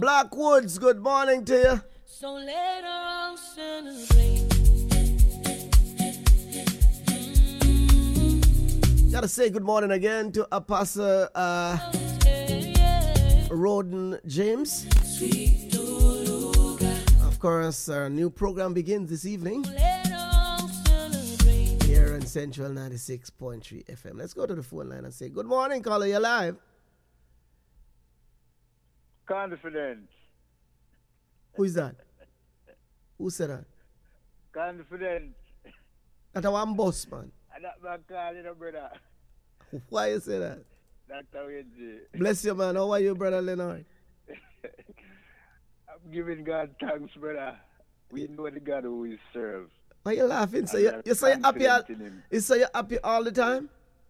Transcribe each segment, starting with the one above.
Blackwoods, good morning to you. So later I'll celebrate. Gotta say good morning again to Apostle Roden James. Of course, our new program begins this evening here on Central 96.3 FM. Let's go to the phone line and say good morning, caller. You're live. Confident. Who is that? Who said that? Confident. That's one boss, man. And that man calling you, brother. Why you say that? Dr. Wendy. Bless you, man. How are you, brother Leonard? I'm giving God thanks, brother. We know the God who we serve. Why you laughing? So you say you're happy you say you're happy all the time?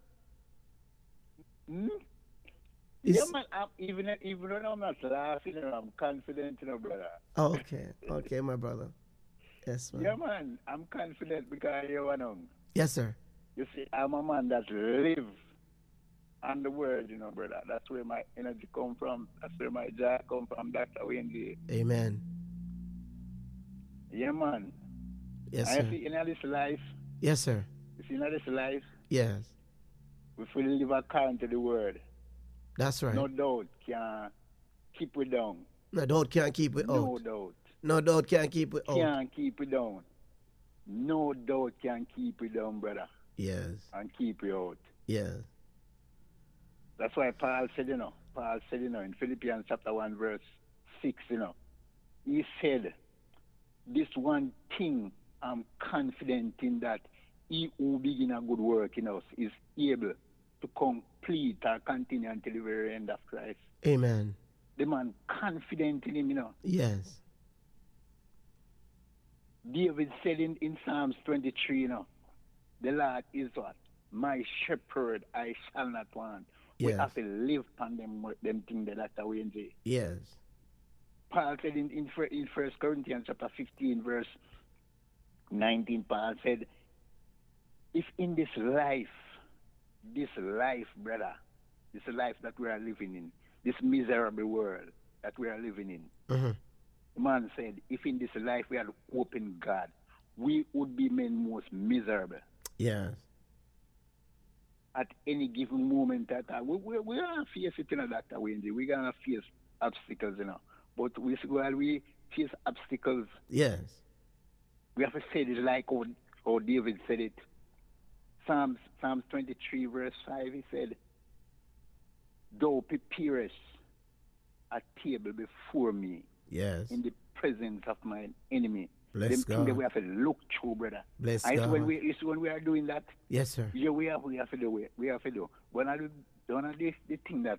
Yeah, man, even when I'm not laughing, I'm confident, brother. Oh, okay, my brother. Yes, man. Yeah, man, I'm confident because you're one of them. Yes, sir. You see, I'm a man that live on the word, brother. That's where my energy come from. That's where my joy come from, Dr. Wendy. Amen. Yeah, man. Yes, sir. And you see, in this life. Yes, sir. You see, in this life. Yes. We feel live according to the word. That's right. No doubt can keep it down. No doubt can't keep it out. No doubt. No doubt can't keep it out. Can't keep it down. No doubt can keep it down, brother. Yes. And keep it out. Yes. That's why Paul said, in Philippians chapter 1, verse 6, he said, this one thing I'm confident in, that he who begin a good work in us is able to complete or continue until the very end of Christ. Amen. The man confident in him, Yes. David said in Psalms 23, the Lord is what? My shepherd, I shall not want. Yes. We have to live on them things that are we enjoy. Yes. Paul said in 1 Corinthians chapter 15, verse 19, Paul said, if in this life, brother, this life that we are living in, this miserable world that we are living in, the man said, if in this life we had hope in God, we would be made most miserable. Yes. At any given moment, we're going to face it, Dr. Wendy. We're going to face obstacles, But while we face obstacles, yes, we have to say it like how David said it. Psalms 23, verse 5, he said, thou preparest a table before me, yes, in the presence of my enemy. Bless God. Things that we have to look through, brother. Bless and God. When we are doing that. Yes, sir. Yeah, we have to do. We have to do. One of the thing that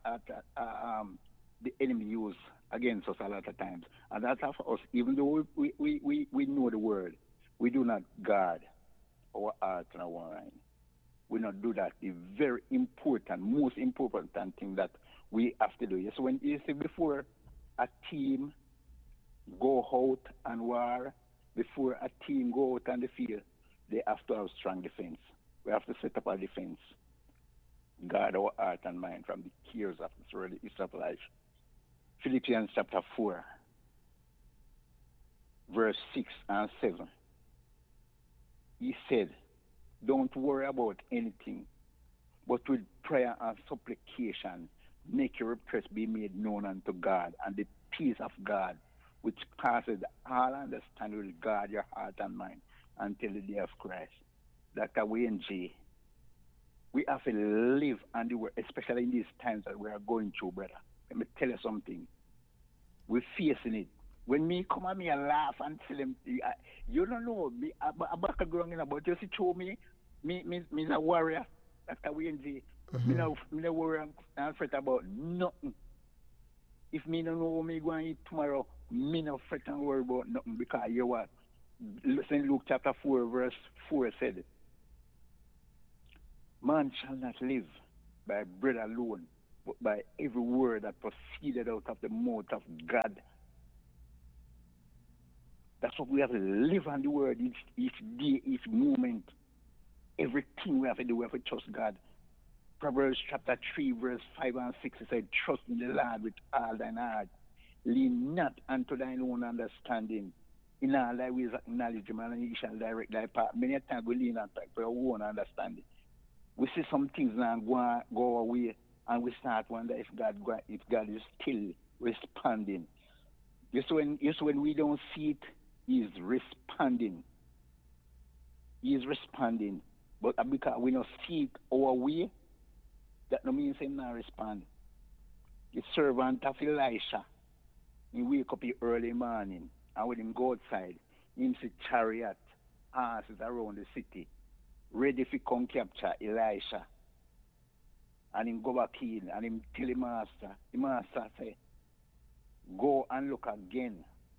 the enemy use against us a lot of times, and that's for us. Even though we know the word, we do not guard our heart and our mind. We not do that. The very important, most important thing that we have to do. Yes, when you see before a team go out and war, before a team go out on the field, they have to have strong defense. We have to set up a defense. Guard our heart and mind from the cares of this world, of life. Philippians chapter 4, verse 6 and 7. He said, don't worry about anything, but with prayer and supplication, make your request be made known unto God, and the peace of God, which passes all understanding, will guard your heart and mind until the day of Christ. Dr. Wayne G., we have to live on the word, especially in these times that we are going through, brother. Let me tell you something. We're facing it. When me come at me and laugh and tell them, you don't know, me, I'm back growing up, but you see, show me a warrior, Dr. Wayne G. Me no worry and fret about nothing. If me don't know what me going to eat tomorrow, me no fret and worry about nothing, because you what? St. Luke chapter 4, verse 4 said, man shall not live by bread alone, but by every word that proceeded out of the mouth of God. That's what we have to live on the word each day, each moment. Everything we have to do, we have to trust God. Proverbs chapter 3, verse 5 and 6, it said, trust in the Lord with all thine heart. Lean not unto thine own understanding. In all thy ways acknowledge him, and he shall direct thy path. Many a time we lean on our own understanding. We see some things now go away, and we start wonder if God is still responding. When we don't see it, He's responding. He is responding. But because we don't see it our way, that no means Him not respond. The servant of Elisha, he wake up early morning, and when him go outside, him see chariot, horses around the city, ready to come capture Elisha. And him go back in, and him tell the master say, go and look again.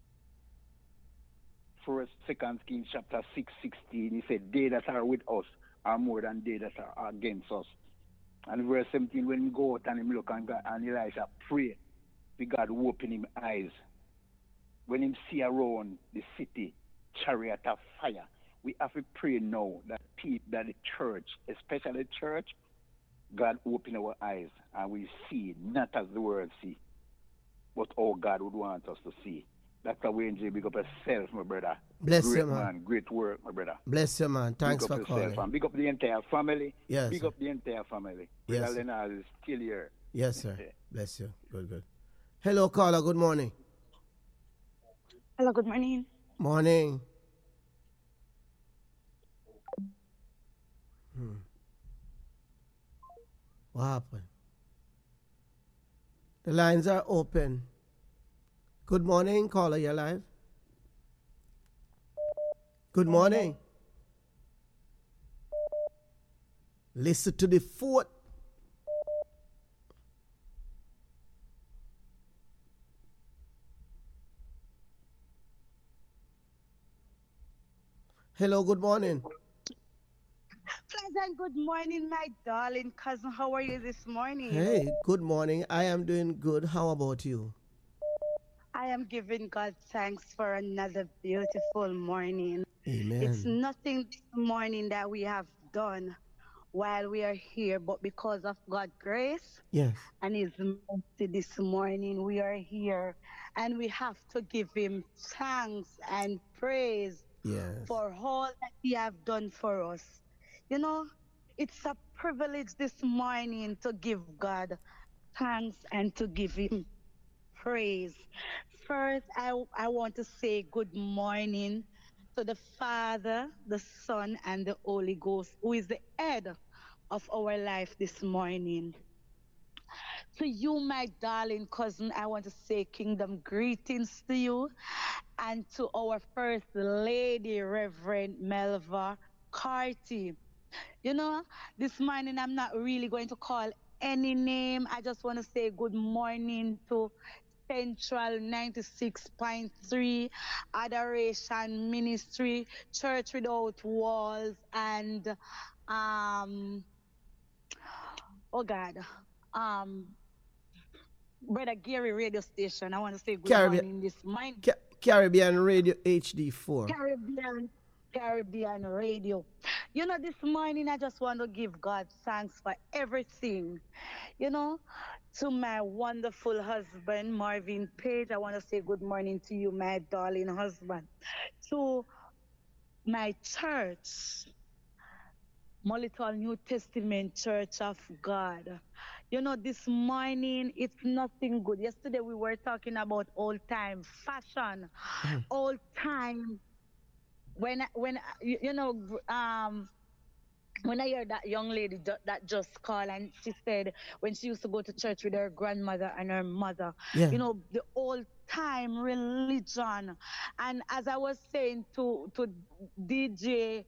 First, Second Kings chapter 6:16, he said, they that are with us are more than they that are against us. And verse 17, when he go out and him look and, God, and Elisha pray, for God open him eyes. When him see around the city, chariot of fire, we have to pray now that people, that the church, especially the church, God open our eyes and we see, not as the world see, but how God would want us to see. Dr. Wayne J, big up yourself, my brother. Bless Great you, man. Great work, my brother. Bless you, man. Thanks Big up for calling. yourself, and big up the entire family. Yes, Big sir. up the entire family. Yes, Brother sir. Leonard is still here. Yes, sir. Bless you. Good, good. Hello, caller. Good morning. Hello, good morning. Morning. What happened? The lines are open. Good morning, caller. You're live. Good morning. Listen to the fourth. Hello, good morning. Pleasant good morning, my darling cousin. How are you this morning? Hey, good morning. I am doing good. How about you? I am giving God thanks for another beautiful morning. It's Amen. nothing this morning that we have done while we are here, but because of God's grace Yes. and His mercy this morning, we are here and we have to give Him thanks and praise Yes. for all that He have done for us. You know, it's a privilege this morning to give God thanks and to give Him praise. First, I want to say good morning to the Father, the Son, and the Holy Ghost, who is the head of our life this morning. To you, my darling cousin, I want to say kingdom greetings to you and to our First Lady, Reverend Melva Carty. You know, this morning I'm not really going to call any name. I just want to say good morning to Central 96.3 Adoration Ministry, Church Without Walls, and um, oh God, um, Brother Gary radio station. I want to say good Caribbean, morning this morning. Caribbean Radio HD4. Caribbean radio. You know, this morning I just want to give God thanks for everything. You know, to my wonderful husband, Marvin Page, I want to say good morning to you, my darling husband. To my church, Molitor New Testament Church of God. You know, this morning it's nothing good. Yesterday we were talking about old time fashion, old time. You know, when I heard that young lady that just called and she said when she used to go to church with her grandmother and her mother, Yeah. you know, the old time religion. And as I was saying to DJ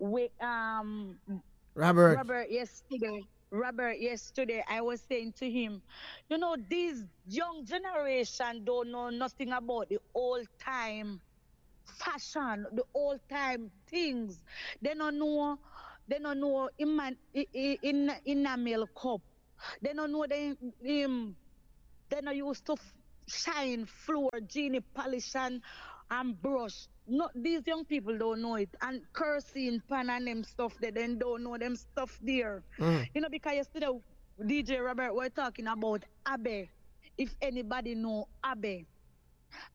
Robert. Robert yesterday, I was saying to him, you know, these young generation don't know nothing about the old time fashion, the old time things. They don't know in enamel cup. They don't know they not used to shine floor, genie polish and brush. No, these young people don't know it. And cursing pan and them stuff they then don't know them stuff there. You know, because yesterday DJ Robert were talking about Abe. If anybody know Abe.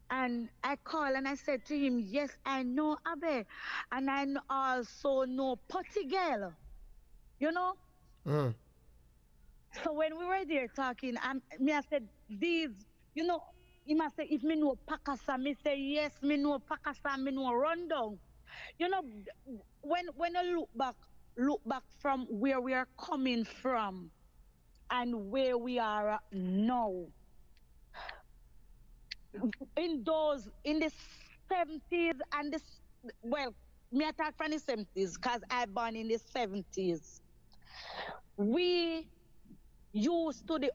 And I called and I said to him, yes, I know Abe. And also know Potty Girl. You know? Mm. So when we were there talking, me I said, these, you know, he must say, if me know Pakasa, me say, yes, me know Pakasa, me know Rundown. You know, when I look back from where we are coming from and where we are now, in the 70s and well, me attack from the 70s because I born in the 70s. We used to the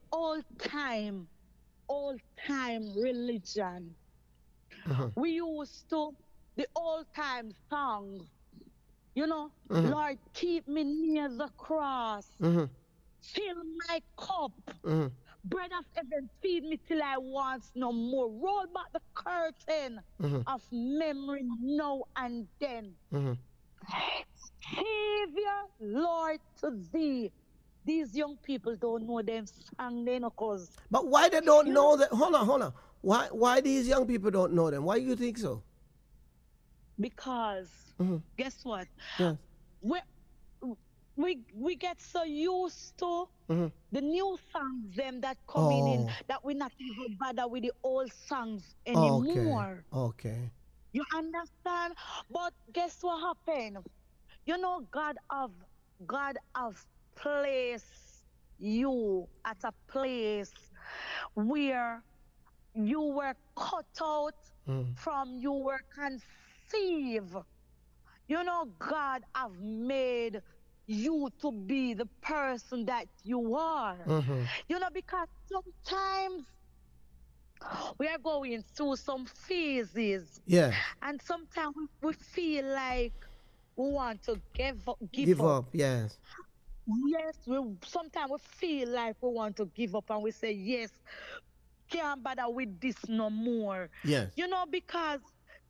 old time religion. Mhm. We used to the old time songs. You know, Mhm. Lord, keep me near the cross. Mhm. Fill my cup. Mhm. Bread of heaven, feed me till I want no more. Roll back the curtain Mhm. of memory now and then. Mhm. Savior, Lord, to thee. These young people don't know them song, they know, cause But why they don't you know know, that? Hold on. Why these young people don't know them? Why you think so? because Mhm. guess what? Yes. We we get so used to Mhm. the new songs them that coming in Oh. that we not even bother with the old songs Okay. anymore. Okay. You understand? But guess what happened? You know, God have placed you at a place where you were cut out Mhm. from you were conceived. You know, God have made you to be the person that you are. Mhm. You know, because sometimes we are going through some phases, Yes. and sometimes we feel like we want to give Give up. up. Yes. Yes, we sometimes we feel like we want to give up, and we say, yes, can't bother with this no more. Yes. You know, because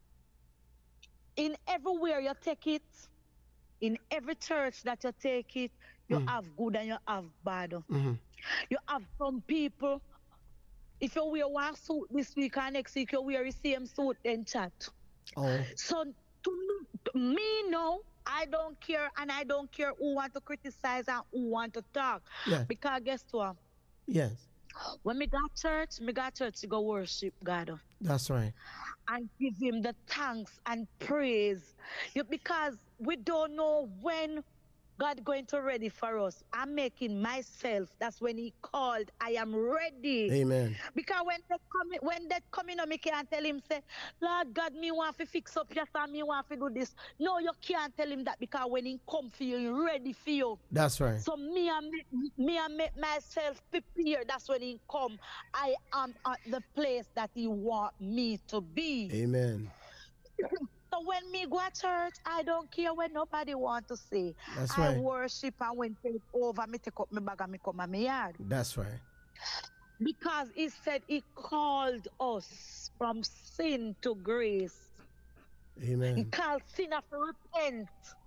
in everywhere you take it, in every church that you take it, you Mhm. have good and you have bad. Mhm. You have some people, if you wear one suit this week and next week you wear the same suit, then chat. Oh. So to me no, I don't care, and I don't care who want to criticize and who want to talk. Yes. Because guess what? Yes. When me got church to go worship God That's right. and give him the thanks and praise. Because we don't know when God going to ready for us. I'm making myself. That's when he called. I am ready. Amen. Because when that coming on, me can't tell him, say, Lord God, me want to fix up your son, me want to do this. No, you can't tell him that, because when he come for you, he ready for you. That's right. So me and make myself prepare. That's when he come. I am at the place that he want me to be. Amen. So when me go to church, I don't care what nobody want to say. That's I right. worship, and when take over, me take up my bag and me come and me yard. That's right. Because he said he called us from sin to grace. He Amen. called sinner to repent.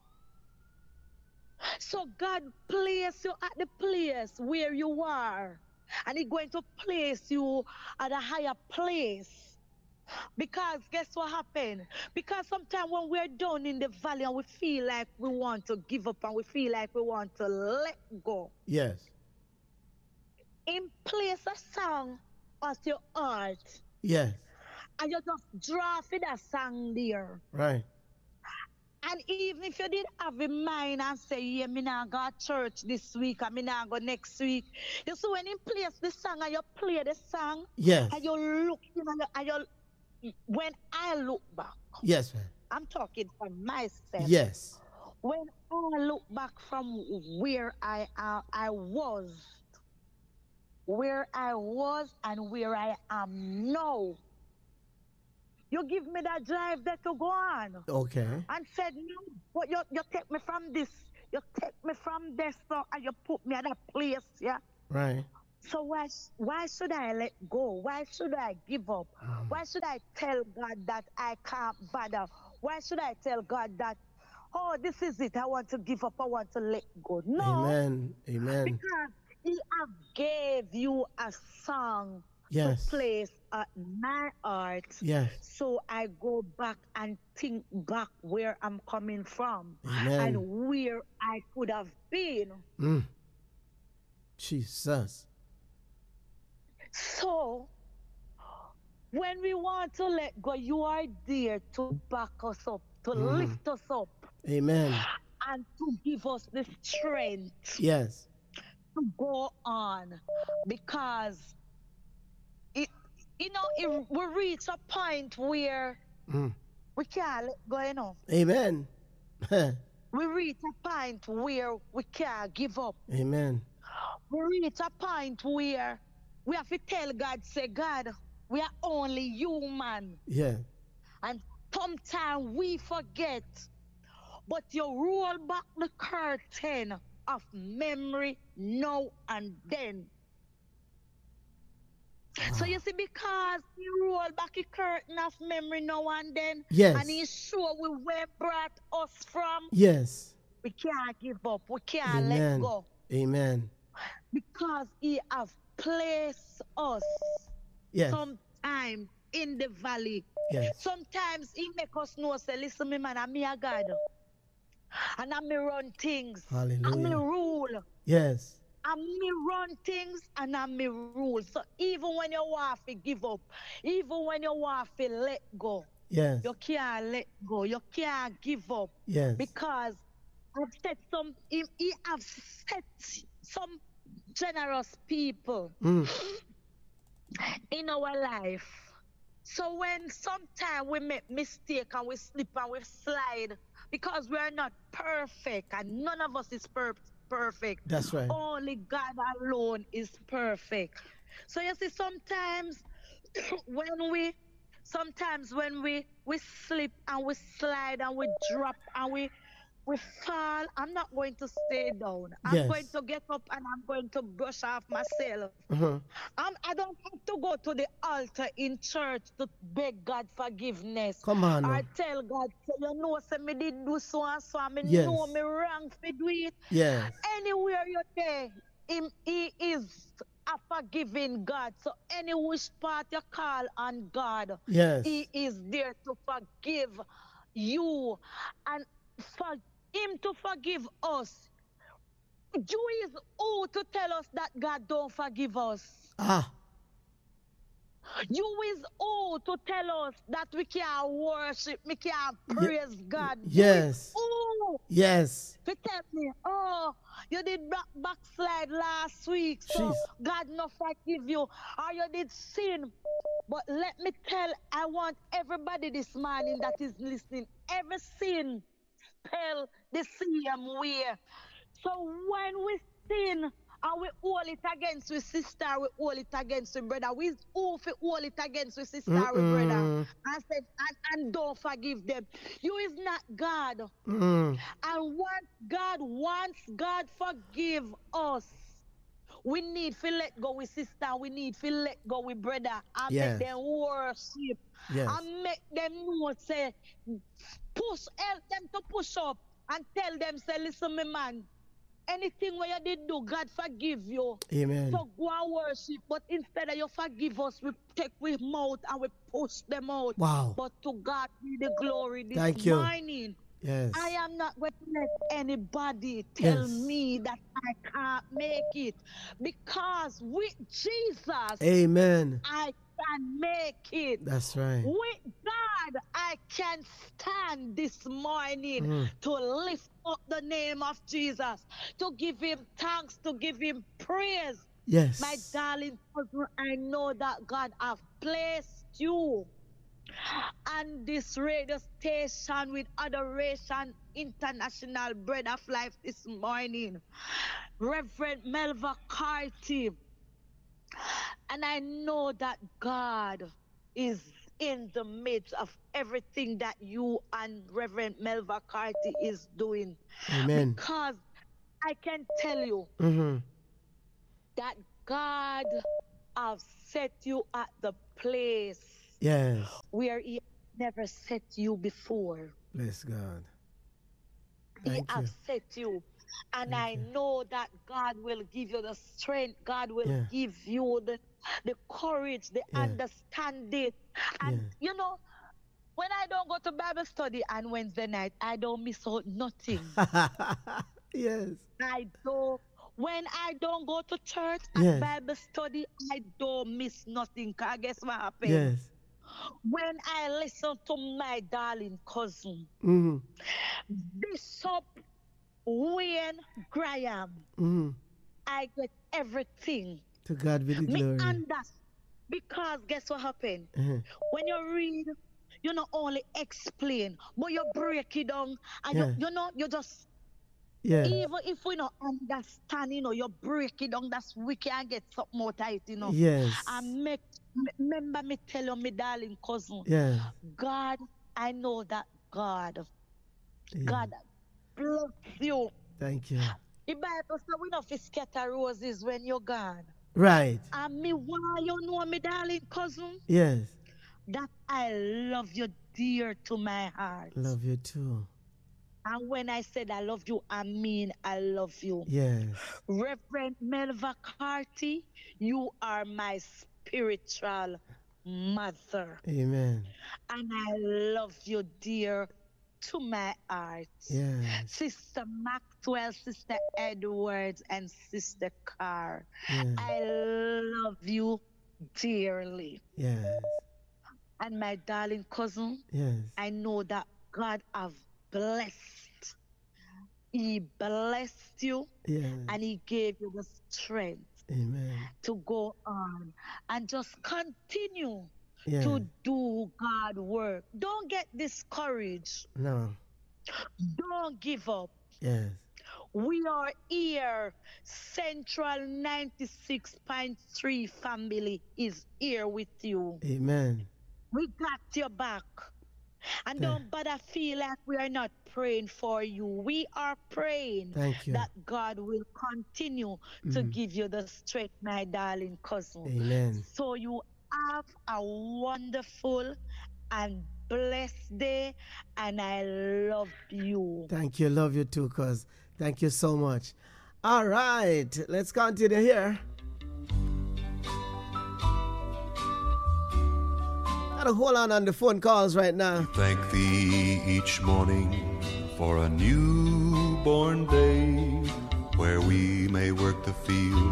So God place you at the place where you are. And He's going to place you at a higher place. Because guess what happened? Because sometimes when we're down in the valley and we feel like we want to give up and we feel like we want to let go, Yes. in place a song at your heart, Yes. and you just draw for that song there. Right. And even if you did have in mind and say, yeah, me now go to church this week and me now go next week, you see when you place the song and you play the song Yes. and you look, when I look back, Yes, man. I'm talking for myself. Yes. When I look back from where I was and where I am now, you give me that drive that to go on. Okay. And said, no, but you take me from this, you take me from this, so, and you put me at that place, yeah. Right. So why should I let go? Why should I give up? Why should I tell God that I can't bother? Why should I tell God that, oh, this is it, I want to give up, I want to let go? No, Amen. Amen. because He have gave you a song Yes. to place at my heart. Yes. So I go back and think back where I'm coming from Amen. and where I could have been. Mm. Jesus. So when we want to let go, you are there to back us up, to lift us up, Amen. and to give us the strength Yes. to go on. Because it, we reach a point where Mm. we can't let go, Amen. We reach a point where we can't give up. Amen. We reach a point where we have to tell God, say, God, we are only human. Yeah. And sometimes we forget. But you roll back the curtain of memory now and then. So you see, because he roll back a curtain of memory now and then, Yes. and he show we where brought us from, Yes. we can't give up. We can't Amen. let go. Amen. Because he have placed us Yes. sometime in the valley. Yes. Sometimes he make us know, say, listen, me man, I'm me a God. And I'm me run things. I'm me Hallelujah. rule. Yes. And me run things and I me rule. So even when you want to give up, even when you want to let go, Yes. you can't let go. You can't give up. Yes. Because I've set he have set some generous people Mm. in our life. So when sometimes we make mistake and we slip and we slide, because we are not perfect and none of us is perfect. That's right. Only God alone is perfect. So you see, sometimes when we slip and we slide and we drop and we fall, I'm not going to stay down. I'm Yes. going to get up and I'm going to brush off myself. Uh-huh. I don't have to go to the altar in church to beg God forgiveness. Come on. Or now. tell God, say, you know, say me did do so and so, and me Yes. know me wrong for do it. Yes. Anywhere you're there, he is a forgiving God. So any which part you call on God, Yes. he is there to forgive you. And for him to forgive us, you is who to tell us that God don't forgive us. Ah. You is who to tell us that we can't worship, we can't praise God. Yes. Oh, Yes. to tell me, oh, you did backslide last week, so Jeez. God not forgive you, or you did sin. But let me I want everybody this morning that is listening, every sin spell the same way. So when we sin and we hold it against we sister, we hold it against we brother. We hold it against we sister, we brother. And said and don't forgive them. You is not God. Mm. And once God forgive us, we need to let go with sister, we need to let go with brother and Yes. make them worship. Yes. And make them know, say, help them to push up and tell them, say, listen, me man, anything where you did do, God forgive you. Amen. So go and worship. But instead of you forgive us, we take with mouth and we push them out. Wow. But to God be the glory this Thank you. morning. Yes. I am not going to let anybody tell Yes. me that I can't make it. Because with Jesus, Amen. I can make it. That's right. With God, I can stand this morning to lift up the name of Jesus, to give him thanks, to give him praise. Yes. My darling cousin, I know that God has placed you and this radio station with Adoration International Bread of Life this morning. Reverend Melva Carty. And I know that God is in the midst of everything that you and Reverend Melva Carty is doing. Amen. Because I can tell you that God has set you at the place Yes. where he never set you before. Bless God. He Thank you. has set you. And Thank I you. know that God will give you the strength. God will Yeah. give you the the courage, the Yeah. understanding. And you know, when I don't go to Bible study on Wednesday night, I don't miss out nothing. Yes. I don't. When I don't go to church and Yes. Bible study, I don't miss nothing. 'Cause guess what happened? Yes. When I listen to my darling cousin, Mm-hmm. Bishop Wayne Graham, Mm-hmm. I get everything. To God be the Me glory. understand. Because guess what happened? Uh-huh. When you read, you not only explain, but you break it down and Yeah. you just, Yeah. even if we not understand, you break it down, that's we can get something out of it, Yes. And remember me tell you, my darling cousin, Yeah. God, I know that God Yeah. God bless you. Thank you. The Bible says we not fi scatter roses when you're gone. Right. And me why you know me darling cousin Yes. that I love you dear to my heart. Love you too. And when I said I love you, I mean I love you. Yes. Reverend Melva Carty, you are my spiritual mother. Amen. And I love you dear to my heart. Yes. Sister Maxwell, Sister Edwards, and Sister Carr. Yes. I love you dearly. Yes. And my darling cousin, Yes. I know that God have blessed. He blessed you Yes. and he gave you the strength Amen. to go on and just continue Yes. to do God work. Don't get discouraged. No. Don't give up. Yes. We are here. Central 96.3 family is here with you. Amen. We got your back. And Yeah. don't bother feel like we are not praying for you. We are praying Thank you. that God will continue to give you the strength, my darling cousin. Amen. So you have a wonderful and blessed day, and I love you. Thank you. Love you too, cuz. Thank you so much. All right. Let's continue here. Gotta hold on the phone calls right now. Thank thee each morning for a newborn day where we may work the field